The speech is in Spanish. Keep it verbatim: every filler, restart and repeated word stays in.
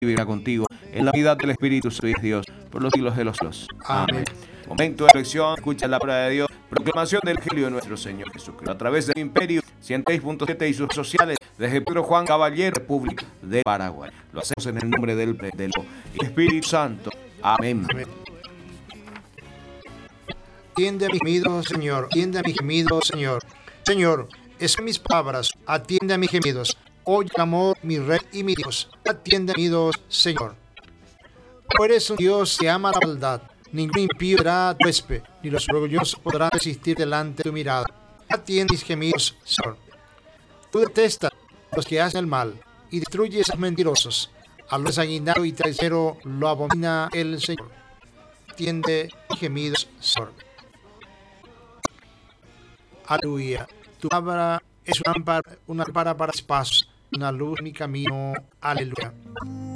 vivirá contigo en la unidad del Espíritu Santo y es Dios por los siglos de los siglos. Amén. Momento de elección, escucha la palabra de Dios, proclamación del Evangelio de nuestro Señor Jesucristo. A través del Imperio ciento seis punto siete y sus sociales, desde Pedro Juan Caballero, República de Paraguay. Lo hacemos en el nombre del, del Espíritu Santo. Amén. Amén. Atiende a mis gemidos, Señor. Atiende a mis gemidos, Señor. Señor, escucha mis palabras. Atiende a mis gemidos. Oye el amor, mi Rey y mi Dios. Atiende a mis gemidos, Señor. Tú eres un Dios que ama la maldad. Ningún impío será tu huésped, ni los orgullosos podrán resistir delante de tu mirada. Atiende mis gemidos, Señor. Tú detestas a los que hacen el mal y destruyes a los mentirosos. A los sanguinarios y traicioneros lo abomina el Señor. Atiende mis gemidos, Señor. Aleluya. Tu palabra es una lámpara, una lámpara para mis pasos, una luz en mi camino. Aleluya.